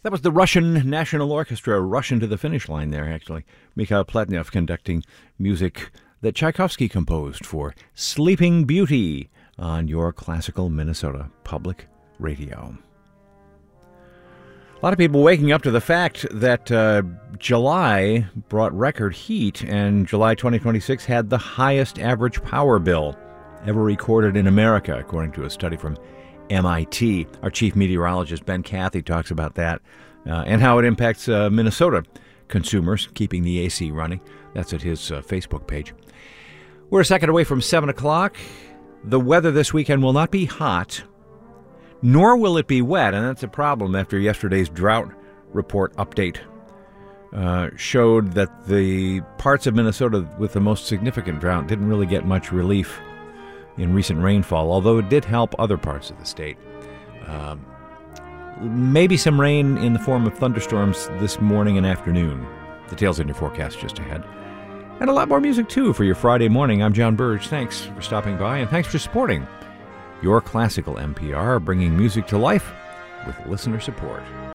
That was the Russian National Orchestra, rushing to the finish line there, actually. Mikhail Pletnev conducting music that Tchaikovsky composed for Sleeping Beauty on your classical Minnesota Public Radio. A lot of people waking up to the fact that July brought record heat, and July 2026 had the highest average power bill ever recorded in America, according to a study from MIT. Our chief meteorologist, Ben Cathy, talks about that and how it impacts Minnesota consumers, keeping the AC running. That's at his Facebook page. We're a second away from 7 o'clock. The weather this weekend will not be hot, nor will it be wet, and that's a problem after yesterday's drought report update showed that the parts of Minnesota with the most significant drought didn't really get much relief in recent rainfall, although it did help other parts of the state. Maybe some rain in the form of thunderstorms this morning and afternoon. Details in your forecast just ahead. And a lot more music, too, for your Friday morning. I'm John Burge. Thanks for stopping by, and thanks for supporting your classical NPR, bringing music to life with listener support.